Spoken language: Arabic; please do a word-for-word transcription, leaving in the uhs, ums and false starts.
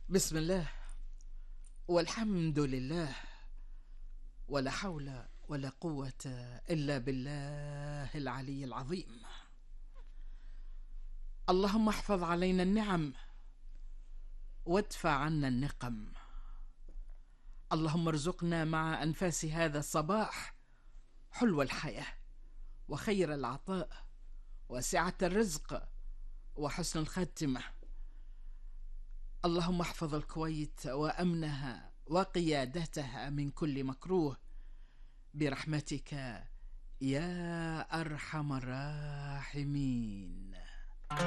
بسم الله والحمد لله، ولا حول ولا قوة إلا بالله العلي العظيم. اللهم احفظ علينا النعم وادفع عنا النقم. اللهم ارزقنا مع أنفاس هذا الصباح حلو الحياة وخير العطاء وسعة الرزق وحسن الخاتمة. اللهم احفظ الكويت وأمنها وقيادتها من كل مكروه برحمتك يا أرحم الراحمين.